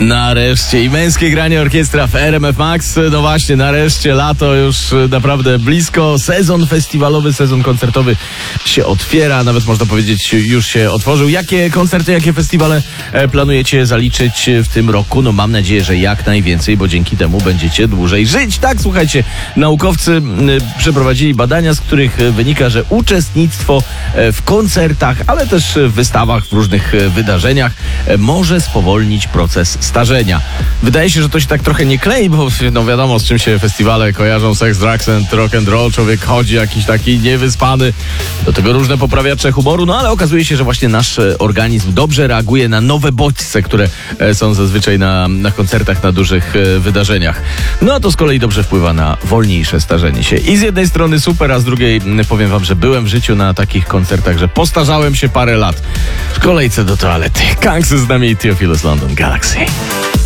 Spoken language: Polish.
Nareszcie i męskie granie orkiestra w RMF Max. No właśnie, nareszcie lato już naprawdę blisko. Sezon festiwalowy, sezon koncertowy się otwiera. Nawet można powiedzieć, już się otworzył. Jakie koncerty, jakie festiwale planujecie zaliczyć w tym roku? No mam nadzieję, że jak najwięcej, bo dzięki temu będziecie dłużej żyć. Tak, słuchajcie, naukowcy przeprowadzili badania, z których wynika, że uczestnictwo w koncertach, ale też w wystawach, w różnych wydarzeniach może spowolnić proces starzenia. Wydaje się, że to się tak trochę nie klei, bo no wiadomo, z czym się festiwale kojarzą, seks, drugs and rock and roll, człowiek chodzi jakiś taki niewyspany, do tego różne poprawiacze humoru, no ale okazuje się, że właśnie nasz organizm dobrze reaguje na nowe bodźce, które są zazwyczaj na koncertach, na dużych wydarzeniach. No a to z kolei dobrze wpływa na wolniejsze starzenie się. I z jednej strony super, a z drugiej powiem wam, że byłem w życiu na takich koncertach, że postarzałem się parę lat. W kolejce do toalety. Kanksy z nami i Theophilus London Galaxy.